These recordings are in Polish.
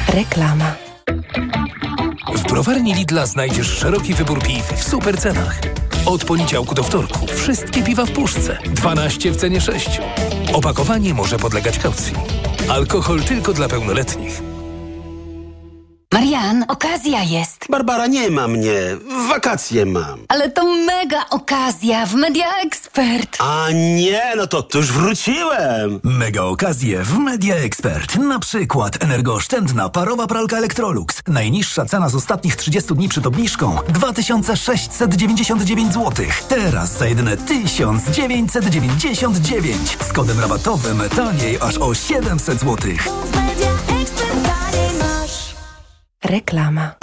Reklama. W browarni Lidla znajdziesz szeroki wybór piw w super cenach. Od poniedziałku do wtorku wszystkie piwa w puszce. 12 w cenie 6. Opakowanie może podlegać kaucji. Alkohol tylko dla pełnoletnich. Marian, okazja jest. Barbara, nie ma mnie. Wakacje mam. Ale to mega okazja w Media Expert. A nie, no to już wróciłem. Mega okazje w Media Expert. Na przykład energooszczędna parowa pralka Electrolux. Najniższa cena z ostatnich 30 dni przed obniżką 2699 zł. Teraz za jedyne 1999. Z kodem rabatowym taniej aż o 700 zł. Reklama.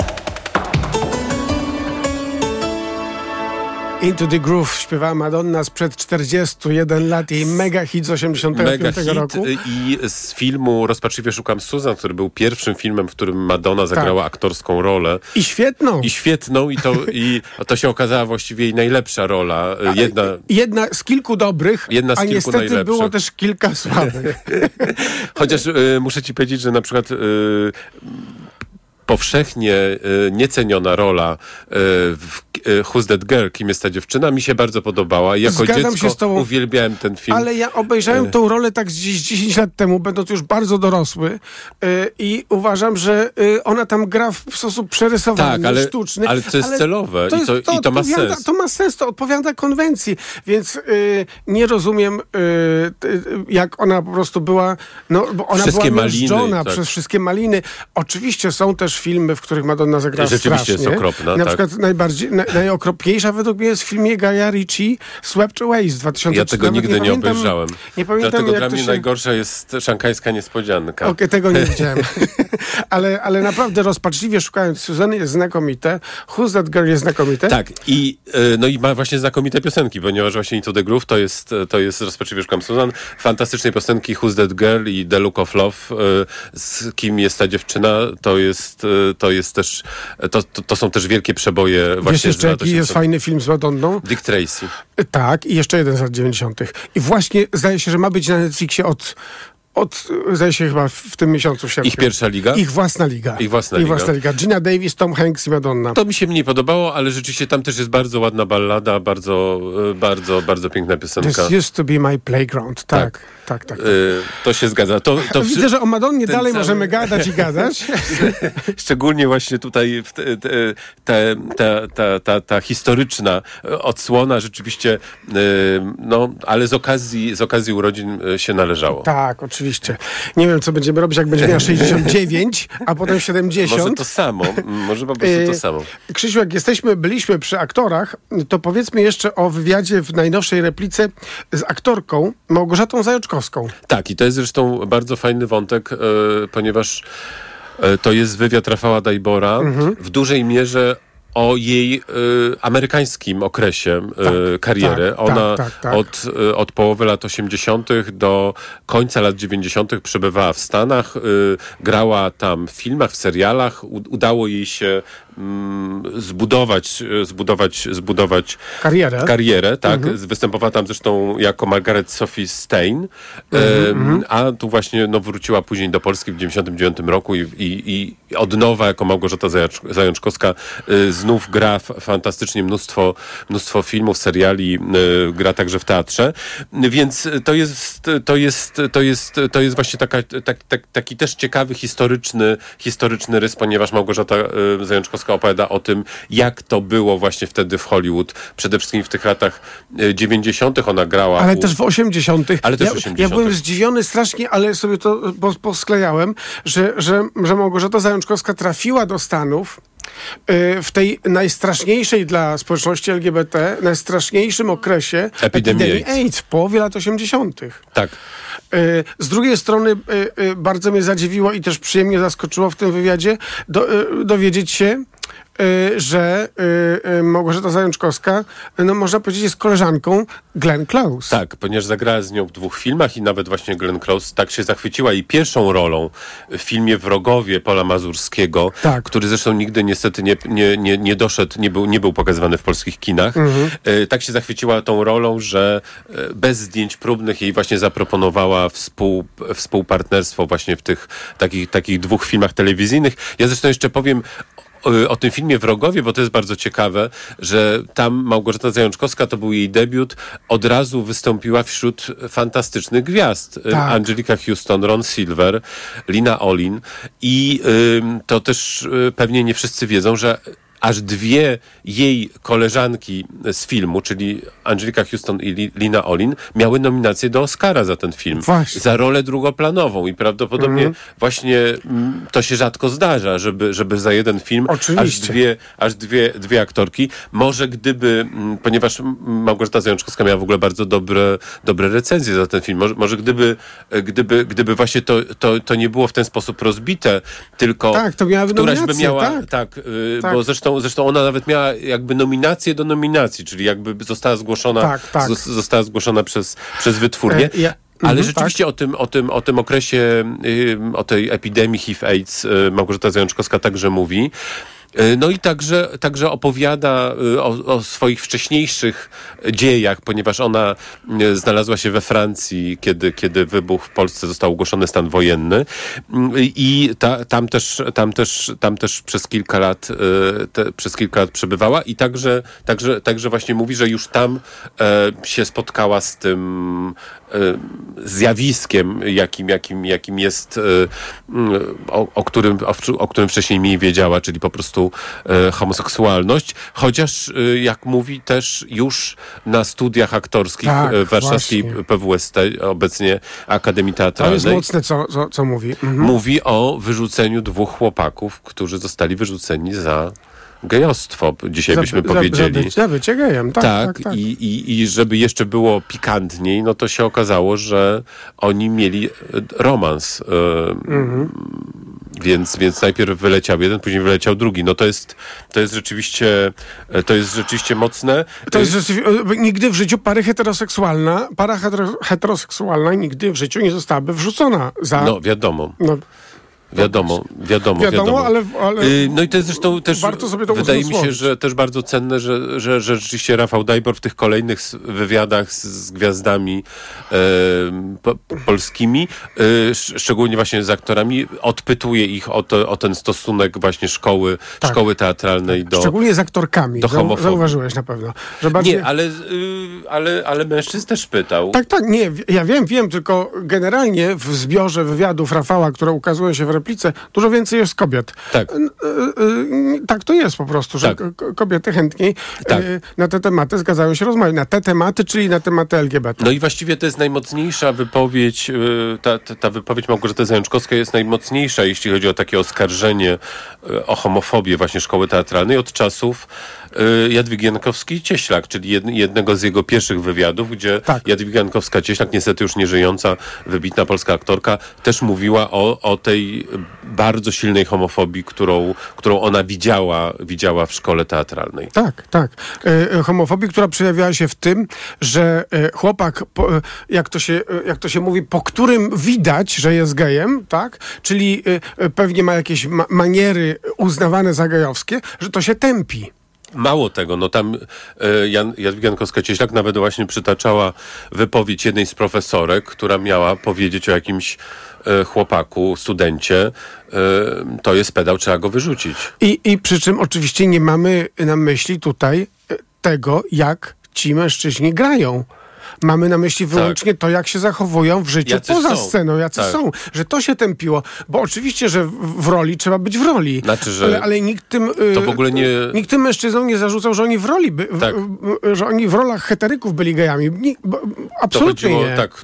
Into the Groove śpiewała Madonna sprzed 41 lat, jej mega hit z 85 roku. I z filmu Rozpaczliwie szukam Susan, który był pierwszym filmem, w którym Madonna zagrała aktorską rolę. I świetną. I to się okazała właściwie jej najlepsza rola. Jedna z kilku dobrych, a niestety najlepszych. Było też kilka słabych. Chociaż muszę ci powiedzieć, że na przykład powszechnie nieceniona rola w Who's That Girl, Kim jest ta dziewczyna, mi się bardzo podobała. Jako Zgadzam dziecko się z tobą, uwielbiałem ten film. Ale ja obejrzałem tą rolę tak gdzieś 10 lat temu, będąc już bardzo dorosły i uważam, że ona tam gra w sposób przerysowany, sztuczny. Ale to jest celowe i to ma sens. To ma sens, to odpowiada konwencji, więc nie rozumiem, jak ona po prostu była, bo ona wszystkie była maliny, przez wszystkie maliny. Oczywiście są też filmy, w których Madonna zagrała rzeczywiście strasznie. jest okropna. Na przykład najokropniejsza według mnie jest w filmie Guya Ritchie Swept Away z 2003. Ja tego nigdy nie obejrzałem. Nie pamiętam, dlatego jak dla mnie się... najgorsza jest Szanghajska Niespodzianka. Okej, tego nie widziałem. ale naprawdę Rozpaczliwie szukając Suzanny jest znakomite. Who's That Girl jest znakomite. Tak. I ma właśnie znakomite piosenki, ponieważ właśnie Into the Groove to jest Rozpaczliwie szukam Susan. Fantastyczne piosenki Who's That Girl i The Look of Love. Z Kim jest ta dziewczyna, to jest też to są też wielkie przeboje właśnie. Wiesz jeszcze jaki jest fajny film z Madonną? Dick Tracy. Tak, i jeszcze jeden z lat 90. I właśnie zdaje się, że ma być na Netflixie zdaje się chyba w tym miesiącu w sierpniu. Ich pierwsza liga? Ich własna liga. Gina Davis, Tom Hanks i Madonna. To mi się mniej podobało, ale rzeczywiście tam też jest bardzo ładna ballada, bardzo, bardzo, bardzo piękna piosenka. This used to be my playground. Tak. To się zgadza. Widzę, że o Madonnie dalej możemy gadać i gadać. Szczególnie właśnie tutaj ta historyczna odsłona rzeczywiście, ale z okazji urodzin się należało. Tak, oczywiście. Nie wiem, co będziemy robić, jak będzie miała 69, a potem 70. Może to samo. Może po prostu to samo. Krzysiu, jak byliśmy przy aktorach, to powiedzmy jeszcze o wywiadzie w najnowszej replice z aktorką Małgorzatą Zajączkowską. Tak, i to jest zresztą bardzo fajny wątek, ponieważ to jest wywiad Rafała Dajbora w dużej mierze o jej amerykańskim okresie kariery. Ona od połowy lat 80. do końca lat 90. przebywała w Stanach, grała tam w filmach, w serialach. Udało jej się zbudować karierę, tak. Występowała tam zresztą jako Margaret Sophie Stein, a tu właśnie wróciła później do Polski w 99 roku i od nowa jako Małgorzata Zajączkowska znów gra fantastycznie mnóstwo filmów, seriali, gra także w teatrze, więc to jest właśnie taki też ciekawy historyczny rys, ponieważ Małgorzata Zajączkowska opowiada o tym, jak to było właśnie wtedy w Hollywood. Przede wszystkim w tych latach 90. ona grała. Ale też w 80. Ja byłem zdziwiony strasznie, ale sobie to posklejałem, że Małgorzata Zajączkowska trafiła do Stanów w tej najstraszniejszej dla społeczności LGBT, najstraszniejszym okresie epidemii AIDS w połowie lat 80. Tak. Z drugiej strony bardzo mnie zadziwiło i też przyjemnie zaskoczyło w tym wywiadzie dowiedzieć się, że Małgorzata Zajączkowska, można powiedzieć, jest koleżanką Glenn Close. Tak, ponieważ zagrała z nią w 2 filmach i nawet właśnie Glenn Close tak się zachwyciła i pierwszą rolą w filmie Wrogowie Pola Mazurskiego, który zresztą nigdy niestety nie doszedł, nie był pokazywany w polskich kinach. Tak się zachwyciła tą rolą, że bez zdjęć próbnych jej właśnie zaproponowała współpartnerstwo właśnie w tych takich 2 filmach telewizyjnych. Ja zresztą jeszcze powiem o tym filmie Wrogowie, bo to jest bardzo ciekawe, że tam Małgorzata Zajączkowska, to był jej debiut, od razu wystąpiła wśród fantastycznych gwiazd. Angelika Houston, Ron Silver, Lina Olin i to też pewnie nie wszyscy wiedzą, że aż 2 jej koleżanki z filmu, czyli Angelika Houston i Lina Olin, miały nominację do Oscara za ten film. Właśnie. Za rolę drugoplanową i prawdopodobnie właśnie to się rzadko zdarza, żeby za jeden film aż dwie aktorki. Może gdyby, ponieważ Małgorzata Zajączkowska miała w ogóle bardzo dobre recenzje za ten film, może gdyby właśnie to nie było w ten sposób rozbite, tylko to miałaby któraś nominację, by miała, bo zresztą ona nawet miała jakby nominację do nominacji, czyli jakby została zgłoszona, została zgłoszona przez wytwórnię. Ale rzeczywiście o tym okresie, o tej epidemii HIV-AIDS Małgorzata Zajączkowska także mówi. No i także opowiada o swoich wcześniejszych dziejach, ponieważ ona znalazła się we Francji, kiedy wybuchł w Polsce, został ogłoszony stan wojenny i tam też przez kilka lat przebywała i także właśnie mówi, że już tam się spotkała z tym zjawiskiem, jakim jest, o którym wcześniej mniej wiedziała, czyli po prostu homoseksualność, chociaż jak mówi też już na studiach aktorskich w warszawskiej PWST, obecnie Akademii Teatralnej. To jest mocne, co mówi. Mówi o wyrzuceniu 2 chłopaków, którzy zostali wyrzuceni za gejostwo, dzisiaj byśmy powiedzieli. Za bycie gejem, tak. I żeby jeszcze było pikantniej, no to się okazało, że oni mieli romans. Więc najpierw wyleciał jeden, później wyleciał drugi. No to jest rzeczywiście mocne. Nigdy w życiu para heteroseksualna nigdy w życiu nie zostałaby wrzucona za... No wiadomo. Wiadomo, ale no i to jest zresztą też, warto sobie to wydaje mi się, że też bardzo cenne, że rzeczywiście Rafał Dajbor w tych kolejnych wywiadach z gwiazdami polskimi, szczególnie właśnie z aktorami, odpytuje ich o ten stosunek właśnie szkoły teatralnej do... Szczególnie z aktorkami, zauważyłeś na pewno. Że bardziej... Nie, ale mężczyzn też pytał. Tak, nie, ja wiem, tylko generalnie w zbiorze wywiadów Rafała, które ukazują się w Replice, dużo więcej jest kobiet. Tak to jest po prostu, że kobiety chętniej na te tematy zgadzają się rozmawiać. Na te tematy, czyli na tematy LGBT. No i właściwie to jest najmocniejsza wypowiedź, ta wypowiedź Małgorzaty Zajączkowskiej jest najmocniejsza, jeśli chodzi o takie oskarżenie o homofobię właśnie szkoły teatralnej od czasów Jadwigi Jankowskiej-Cieślak, czyli jednego z jego pierwszych wywiadów, gdzie Jadwiga Jankowska-Cieślak, niestety już nie żyjąca, wybitna polska aktorka, też mówiła o tej bardzo silnej homofobii, którą ona widziała w szkole teatralnej. Tak. Homofobii, która przejawiała się w tym, że chłopak, jak to się mówi, po którym widać, że jest gejem, tak? Czyli pewnie ma jakieś maniery uznawane za gejowskie, że to się tępi. Mało tego, no tam Jadwiga Jankowska-Cieślak nawet właśnie przytaczała wypowiedź jednej z profesorek, która miała powiedzieć o jakimś chłopaku, studencie, to jest pedał, trzeba go wyrzucić. I przy czym oczywiście nie mamy na myśli tutaj tego, jak ci mężczyźni grają. Mamy na myśli wyłącznie to, jak się zachowują w życiu poza sceną, jacy są. Że to się tępiło. Bo oczywiście, że w roli trzeba być w roli. Znaczy, że ale nikt tym to w ogóle nie... nikt tym mężczyznom nie zarzucał, że oni w roli że oni w rolach heteryków byli gejami. Absolutnie nie. Tak,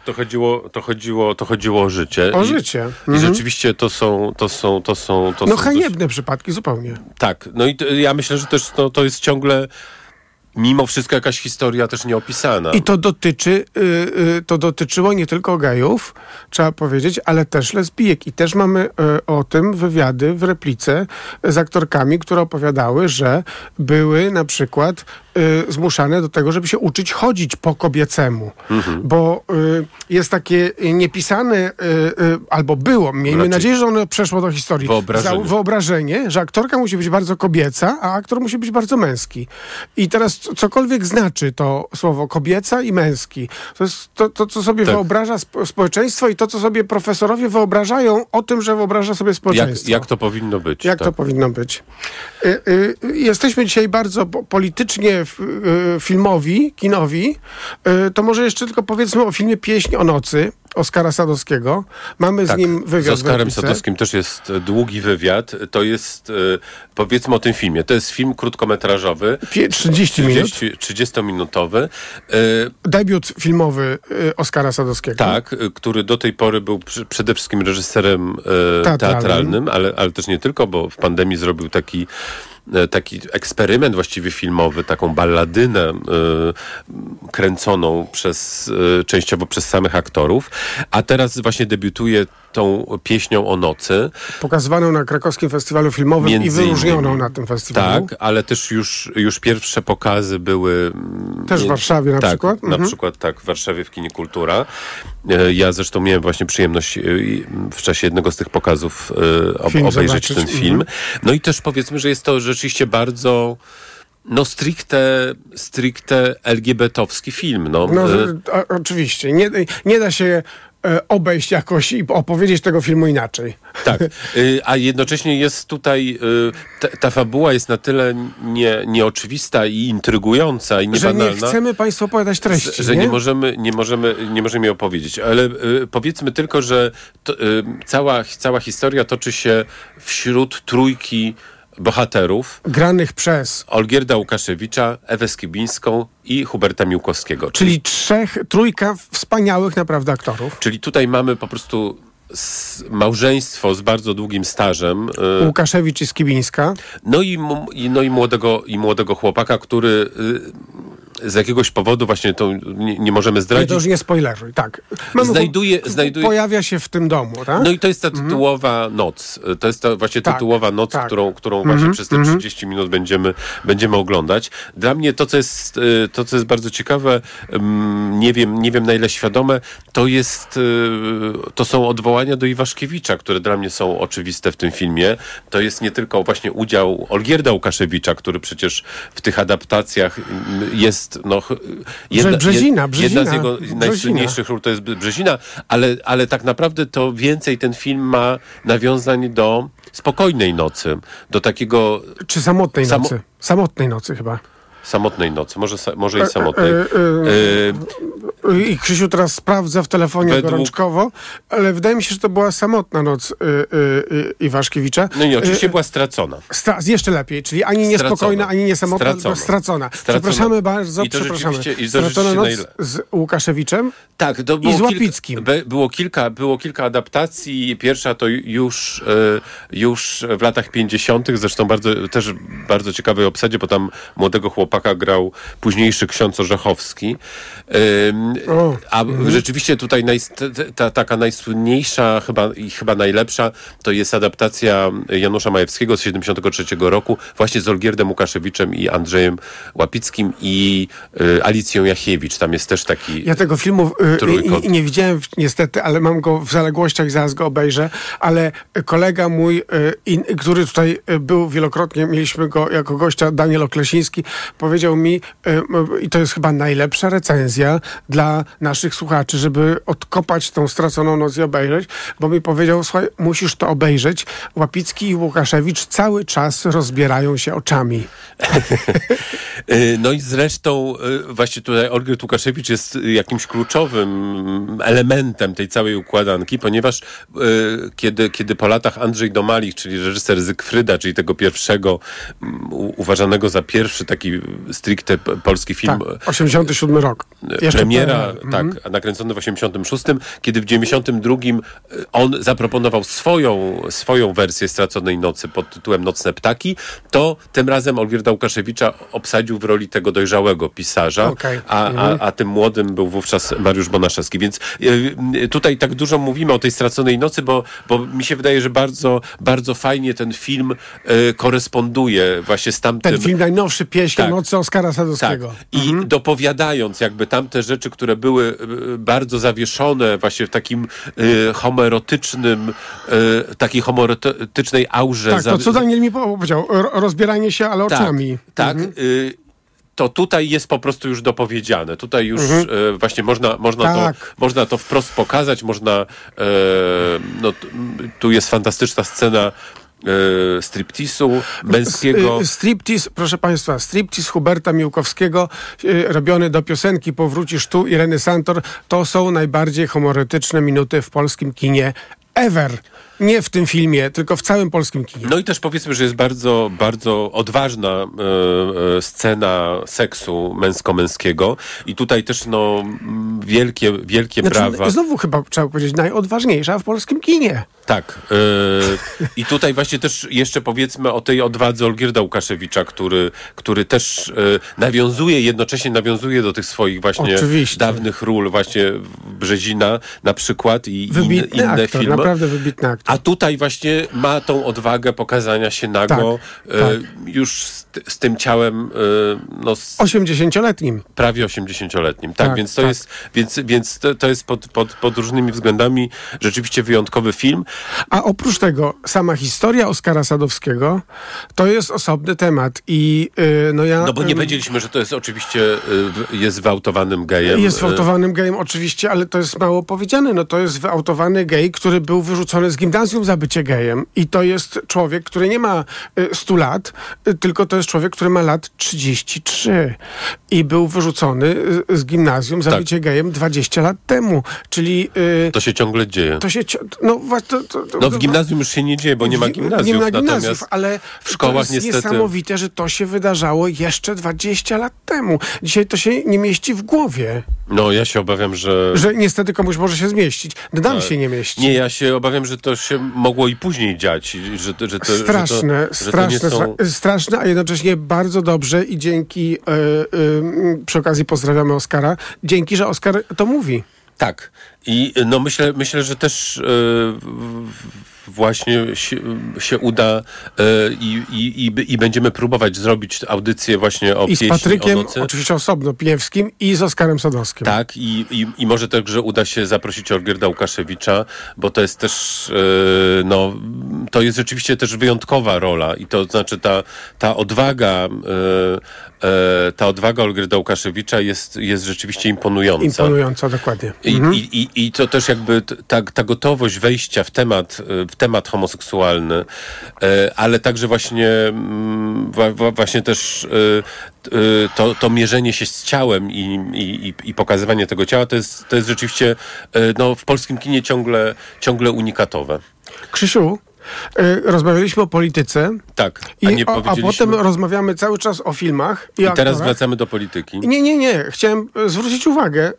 to chodziło o życie. O życie. I rzeczywiście to są haniebne przypadki zupełnie. Tak. No i ja myślę, że też to jest ciągle mimo wszystko jakaś historia też nieopisana. I to dotyczyło nie tylko gejów, trzeba powiedzieć, ale też lesbijek. I też mamy o tym wywiady w Replice z aktorkami, które opowiadały, że były na przykład zmuszane do tego, żeby się uczyć chodzić po kobiecemu. Bo jest takie niepisane, albo było, miejmy nadzieję, że ono przeszło do historii. Wyobrażenie, że aktorka musi być bardzo kobieca, a aktor musi być bardzo męski. I teraz cokolwiek znaczy to słowo kobieca i męski. To jest to co sobie wyobraża społeczeństwo i to, co sobie profesorowie wyobrażają o tym, że wyobraża sobie społeczeństwo. Jak to powinno być. To powinno być. Jesteśmy dzisiaj bardzo politycznie filmowi, kinowi. To może jeszcze tylko powiedzmy o filmie Pieśń o nocy Oskara Sadowskiego. Mamy z nim wywiad. Z Oskarem Sadowskim też jest długi wywiad. To jest, powiedzmy o tym filmie. To jest film krótkometrażowy. 30-minutowy. Debiut filmowy Oskara Sadowskiego. Tak, który do tej pory był przede wszystkim reżyserem teatralnym, ale też nie tylko, bo w pandemii zrobił taki eksperyment właściwie filmowy, taką balladynę kręconą częściowo przez samych aktorów, a teraz właśnie debiutuje tą Pieśnią o nocy. Pokazywaną na krakowskim festiwalu filmowym i wyróżnioną na tym festiwalu. Tak, ale też już pierwsze pokazy były... Też w Warszawie na przykład? Na przykład w Warszawie w Kinie Kultura. Ja zresztą miałem właśnie przyjemność w czasie jednego z tych pokazów obejrzeć ten film. No i też powiedzmy, że jest to rzeczywiście bardzo stricte LGBT-owski film. Oczywiście. Nie da się obejść jakoś i opowiedzieć tego filmu inaczej. Tak, a jednocześnie jest tutaj ta fabuła jest na tyle nieoczywista i intrygująca i niebanalna, że nie chcemy Państwu opowiadać treści, że nie możemy jej opowiedzieć. Ale powiedzmy tylko, że cała historia toczy się wśród trójki bohaterów. Granych przez Olgierda Łukaszewicza, Ewę Skibińską i Huberta Miłkowskiego. Czyli trójka wspaniałych naprawdę aktorów. Czyli tutaj mamy po prostu małżeństwo z bardzo długim stażem. Łukaszewicz i Skibińska. No i młodego chłopaka, który z jakiegoś powodu właśnie to nie możemy zdradzić. To już nie spoileruj, tak. Pojawia się w tym domu, tak? No i to jest ta tytułowa noc. To jest ta właśnie tytułowa noc, którą właśnie przez te 30 minut będziemy oglądać. Dla mnie to, co jest bardzo ciekawe, nie wiem na ile świadome, to są odwołania do Iwaszkiewicza, które dla mnie są oczywiste w tym filmie. To jest nie tylko właśnie udział Olgierda Łukaszewicza, który przecież w tych adaptacjach jest Brzezina. Jedna z jego najsłynniejszych ról to jest Brzezina, ale tak naprawdę to więcej ten film ma nawiązań do Spokojnej nocy, do takiego... Czy Samotnej nocy? Samotnej nocy chyba. Samotnej nocy, może i samotnej. I Krzysiu teraz sprawdza w telefonie gorączkowo, ale wydaje mi się, że to była Samotna noc Iwaszkiewicza. No i oczywiście była stracona. Jeszcze lepiej, czyli ani niespokojna, ani nie samotna, tylko stracona. Przepraszamy bardzo, przepraszamy. Stracona noc z Łukaszewiczem i z Łapickim. Było kilka adaptacji. Pierwsza to już w latach 50. Zresztą też bardzo ciekawej obsadzie, bo tam młodego chłopaka grał późniejszy ksiądz Orzechowski. Rzeczywiście tutaj taka najsłynniejsza chyba najlepsza to jest adaptacja Janusza Majewskiego z 73 roku właśnie z Olgierdem Łukaszewiczem i Andrzejem Łapickim i Alicją Jachiewicz. Tam jest też taki... Ja tego filmu nie widziałem niestety, ale mam go w zaległościach, zaraz go obejrzę, ale kolega mój, który tutaj był wielokrotnie, mieliśmy go jako gościa, Daniel Oklesiński, powiedział mi, i to jest chyba najlepsza recenzja dla naszych słuchaczy, żeby odkopać tą straconą noc i obejrzeć, bo mi powiedział, słuchaj, musisz to obejrzeć. Łapicki i Łukaszewicz cały czas rozbierają się oczami. No i zresztą właśnie tutaj Olgierd Łukaszewicz jest jakimś kluczowym elementem tej całej układanki, ponieważ kiedy po latach Andrzej Domalich, czyli reżyser Zygfryda, czyli tego pierwszego, uważanego za pierwszy taki stricte polski film. Tak, 87 rok. Premiera, tak, nakręcony w 86, kiedy w 92 on zaproponował swoją wersję Straconej Nocy pod tytułem Nocne ptaki, to tym razem Olgierda Łukaszewicza obsadził w roli tego dojrzałego pisarza, a tym młodym był wówczas Mariusz Bonaszewski. Więc tutaj tak dużo mówimy o tej Straconej Nocy, bo mi się wydaje, że bardzo, bardzo fajnie ten film koresponduje właśnie z tamtym... Ten film najnowszy, Pieśń o nocy Oskara Sadowskiego. Tak. I dopowiadając jakby tamte rzeczy, które były bardzo zawieszone właśnie w takim takiej homoerotycznej aurze. Tak, to co Daniel mi powiedział, rozbieranie się, ale oczami. Tak. To tutaj jest po prostu już dopowiedziane. Tutaj już właśnie można to wprost pokazać, tu jest fantastyczna scena striptizu męskiego. Striptiz, proszę Państwa, striptiz Huberta Miłkowskiego, robiony do piosenki Powrócisz tu Ireny Santor, to są najbardziej homoerotyczne minuty w polskim kinie ever. Nie w tym filmie, tylko w całym polskim kinie. No i też powiedzmy, że jest bardzo, bardzo odważna scena seksu męsko-męskiego i tutaj też wielkie brawa. Znowu chyba trzeba powiedzieć najodważniejsza w polskim kinie. Tak. I tutaj właśnie też jeszcze powiedzmy o tej odwadze Olgierda Łukaszewicza, który też jednocześnie nawiązuje do tych swoich właśnie dawnych ról, właśnie Brzezina na przykład i inne filmy. Naprawdę wybitny aktor. A tutaj właśnie ma tą odwagę pokazania się nago już z tym ciałem 80-letnim. Prawie 80-letnim. Tak, więc to jest pod różnymi względami rzeczywiście wyjątkowy film. A oprócz tego sama historia Oskara Sadowskiego to jest osobny temat i bo nie powiedzieliśmy, że to jest oczywiście jest wyautowanym gejem. Jest wyautowanym gejem oczywiście, ale to jest mało powiedziane. To jest wyautowany gej, który był wyrzucony z gimnazjum za bycie gejem i to jest człowiek, który nie ma 100 lat, tylko to jest człowiek, który ma lat 33 i był wyrzucony z gimnazjum za bycie gejem 20 lat temu, czyli... To się ciągle dzieje. W gimnazjum już się nie dzieje, bo nie ma gimnazjów. Nie ma gimnazjów, ale w szkołach to jest niestety... niesamowite, że to się wydarzało jeszcze 20 lat temu. Dzisiaj to się nie mieści w głowie. No, ja się obawiam, że niestety komuś może się zmieścić. Nam się nie mieści. Nie, ja się obawiam, że to się mogło i później dziać. Straszne, a jednocześnie bardzo dobrze i dzięki, przy okazji pozdrawiamy Oskara, dzięki, że Oskar to mówi. Tak. I myślę, że też właśnie się uda i będziemy próbować zrobić audycję właśnie o Pieśni o nocy. I z Patrykiem, oczywiście osobno, Pijewskim i z Oskarem Sadowskim. Tak, i może także uda się zaprosić Olgierda Łukaszewicza, bo to jest też, to jest rzeczywiście też wyjątkowa rola i to znaczy ta odwaga Olgierda Łukaszewicza jest rzeczywiście imponująca. Imponująca, dokładnie. I to też jakby ta gotowość wejścia w temat homoseksualny, ale także właśnie też to mierzenie się z ciałem i pokazywanie tego ciała, to jest rzeczywiście w polskim kinie ciągle unikatowe. Krzysiu, rozmawialiśmy o polityce. Tak, a potem rozmawiamy cały czas o filmach. I teraz wracamy do polityki. Nie. Chciałem zwrócić uwagę,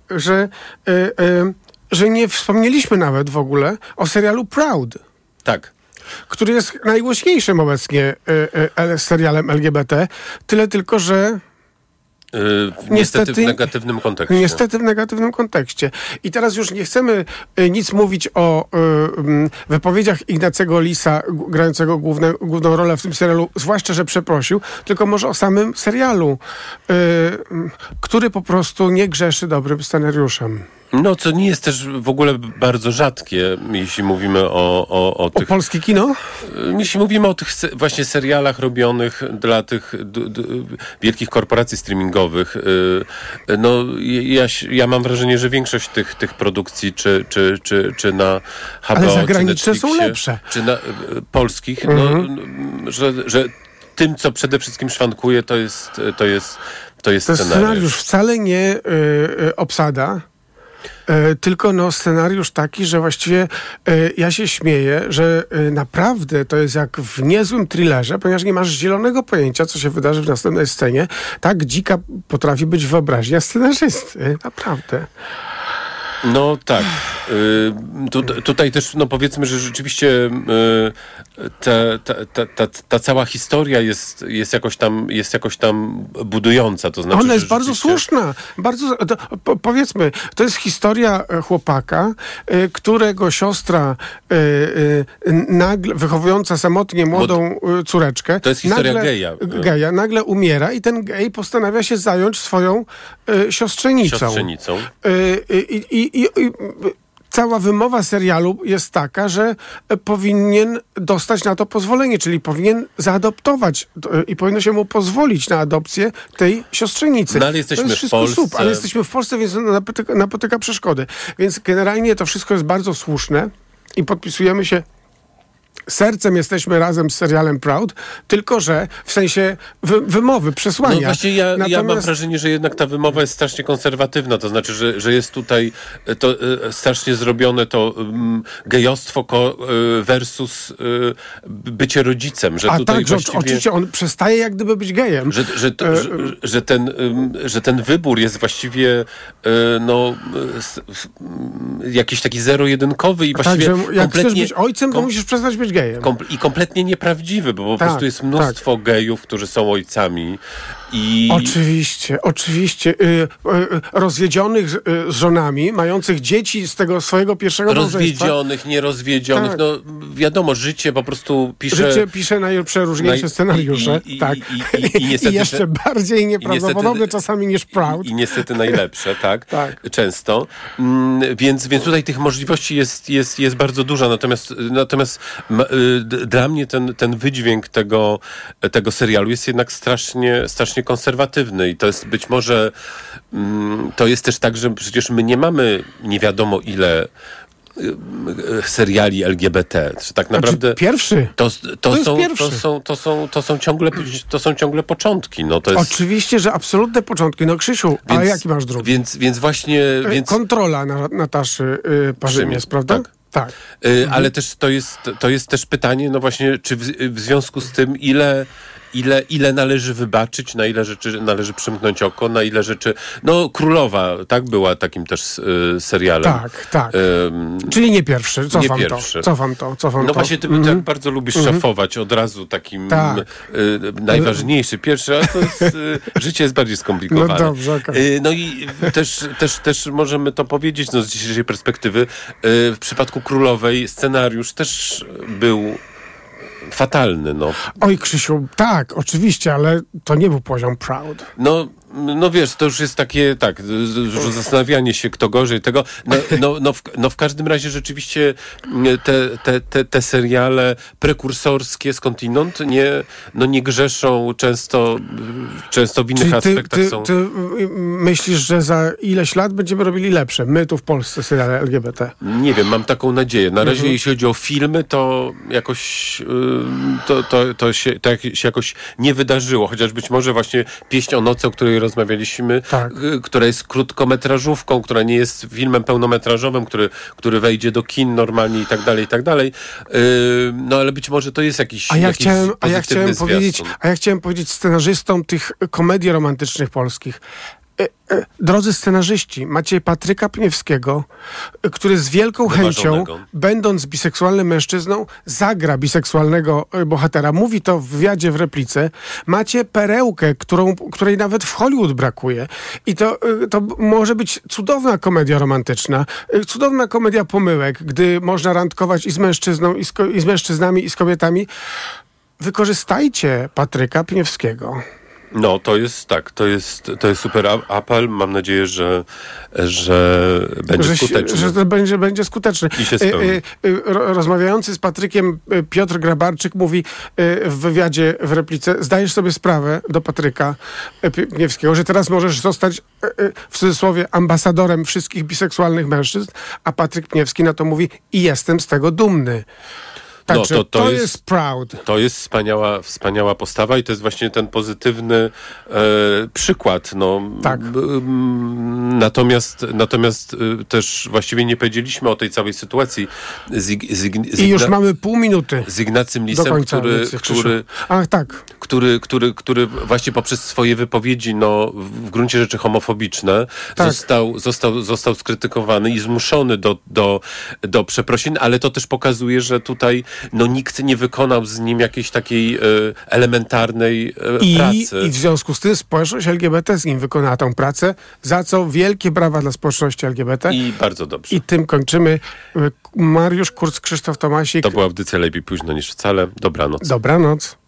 że nie wspomnieliśmy nawet w ogóle o serialu Proud. Tak. Który jest najgłośniejszym obecnie serialem LGBT. Tyle tylko, że niestety w negatywnym kontekście. Niestety w negatywnym kontekście. I teraz już nie chcemy nic mówić o wypowiedziach Ignacego Lisa, grającego główną rolę w tym serialu, zwłaszcza, że przeprosił, tylko może o samym serialu, który po prostu nie grzeszy dobrym scenariuszem. Co nie jest też w ogóle bardzo rzadkie, jeśli mówimy o tych... O polskie kino? Jeśli mówimy o tych właśnie serialach robionych dla tych wielkich korporacji streamingowych, ja mam wrażenie, że większość tych produkcji, czy na HBO, ale zagraniczne czy są lepsze. Czy na polskich, że tym, co przede wszystkim szwankuje, to jest scenariusz. Wcale nie obsada. Tylko scenariusz taki, że właściwie ja się śmieję, że naprawdę to jest jak w niezłym thrillerze, ponieważ nie masz zielonego pojęcia, co się wydarzy w następnej scenie. Tak dzika potrafi być wyobraźnia scenarzysty. Naprawdę. No tak. Tutaj też powiedzmy, że rzeczywiście ta cała historia jest jakoś tam budująca. To znaczy, ona jest bardzo słuszna. Powiedzmy, to jest historia chłopaka, którego siostra nagle, wychowująca samotnie młodą córeczkę, to jest historia geja. Nagle umiera i ten gej postanawia się zająć swoją siostrzenicą. I cała wymowa serialu jest taka, że powinien dostać na to pozwolenie, czyli powinien zaadoptować i powinno się mu pozwolić na adopcję tej siostrzenicy. No ale jesteśmy w Polsce. Ale jesteśmy w Polsce, więc napotyka przeszkody. Więc generalnie to wszystko jest bardzo słuszne i podpisujemy się. Sercem jesteśmy razem z serialem Proud, tylko że w sensie wymowy, przesłania. No właśnie ja mam wrażenie, że jednak ta wymowa jest strasznie konserwatywna, to znaczy, że jest tutaj to strasznie zrobione to gejostwo versus bycie rodzicem. Że tutaj tak, właściwie... oczywiście on przestaje jak gdyby być gejem. Że ten wybór jest właściwie jakiś taki zero-jedynkowy i właściwie tak, że jak chcesz być ojcem, to musisz przestać być gejem. I kompletnie nieprawdziwy, bo po prostu jest mnóstwo gejów, którzy są ojcami. Oczywiście. Rozwiedzionych z żonami, mających dzieci z tego swojego pierwszego małżeństwa. Rozwiedzionych, nierozwiedzionych. Tak. No wiadomo, życie po prostu pisze... Życie pisze najprzeróżniejsze scenariusze. I jeszcze bardziej nieprawdopodobne czasami niż Proud. I niestety najlepsze, tak? Często. Więc tutaj tych możliwości jest bardzo dużo. Natomiast dla mnie ten wydźwięk tego serialu jest jednak strasznie konserwatywny i to jest być może to jest też tak, że przecież my nie mamy nie wiadomo ile seriali LGBT. Tak naprawdę pierwszy. To są ciągle początki. No, to jest... Oczywiście, że absolutne początki. No Krzysiu, a jaki masz drugi? Więc właśnie... Kontrola Nataszy Parzymiec, prawda? Tak. Ale też to jest też pytanie, no właśnie, czy w związku z tym ile należy wybaczyć, na ile rzeczy należy przymknąć oko, na ile rzeczy... No, Królowa, tak, była takim też serialem. Tak. Czyli nie pierwszy. Cofam to. No właśnie, ty tak bardzo lubisz szafować od razu takim najważniejszy. Pierwszy, a to jest, życie jest bardziej skomplikowane. No dobrze, okay. No i też możemy to powiedzieć, z dzisiejszej perspektywy. W przypadku Królowej scenariusz też był fatalny, no. Oj, Krzysiu, tak, oczywiście, ale to nie był poziom Proud. No wiesz, to już jest takie, zastanawianie się, kto gorzej tego. W każdym razie rzeczywiście te seriale prekursorskie skądinąd nie grzeszą często w innych aspektach są. Ty myślisz, że za ileś lat będziemy robili lepsze? My tu w Polsce seriale LGBT. Nie wiem, mam taką nadzieję. Na razie jeśli chodzi o filmy, to jakoś to się jakoś nie wydarzyło. Chociaż być może właśnie Pieśń o nocy, o której rozmawialiśmy, która jest krótkometrażówką, która nie jest filmem pełnometrażowym, który wejdzie do kin normalnie i tak dalej. No ale być może to jest jakiś ja chciałem powiedzieć scenarzystom tych komedii romantycznych polskich. Drodzy scenarzyści, macie Patryka Pniewskiego, który z wielką chęcią, będąc biseksualnym mężczyzną, zagra biseksualnego bohatera. Mówi to w wywiadzie, w replice. Macie Perełkę, której nawet w Hollywood brakuje. I to może być cudowna komedia romantyczna, cudowna komedia pomyłek, gdy można randkować i z mężczyzną, i z mężczyznami, i z kobietami. Wykorzystajcie Patryka Pniewskiego. No, to jest super apel. Mam nadzieję, że będzie skuteczny. Że będzie skuteczny. I się spełni. Rozmawiający z Patrykiem Piotr Grabarczyk mówi w wywiadzie, w replice: zdajesz sobie sprawę do Patryka Pniewskiego, że teraz możesz zostać w cudzysłowie ambasadorem wszystkich biseksualnych mężczyzn, a Patryk Pniewski na to mówi: i jestem z tego dumny. Także to jest proud. To jest wspaniała postawa i to jest właśnie ten pozytywny przykład. No. Tak. Natomiast też właściwie nie powiedzieliśmy o tej całej sytuacji I już mamy pół minuty z Ignacym Lisem, który właśnie poprzez swoje wypowiedzi, no w gruncie rzeczy homofobiczne, został skrytykowany i zmuszony do przeprosin, ale to też pokazuje, że tutaj nikt nie wykonał z nim jakiejś takiej elementarnej pracy. I w związku z tym społeczność LGBT z nim wykonała tą pracę, za co wielkie brawa dla społeczności LGBT. I bardzo dobrze. I tym kończymy. Mariusz Kurz, Krzysztof Tomasik. To była audycja Lepiej późno niż wcale. Dobranoc. Dobranoc.